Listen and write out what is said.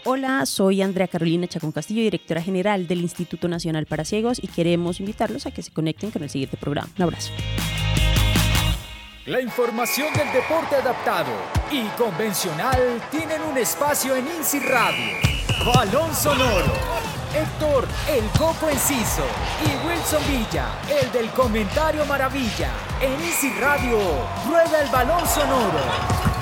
Hola, soy Andrea Carolina Chacón Castillo, directora general del Instituto Nacional para Ciegos, y queremos invitarlos a que se conecten con el siguiente programa. Un abrazo. La información del deporte adaptado y convencional tienen un espacio en INSI Radio. Balón Sonoro. Héctor, el Coco Enciso, y Wilson Villa, el del Comentario Maravilla. En INSI Radio, rueda el Balón Sonoro.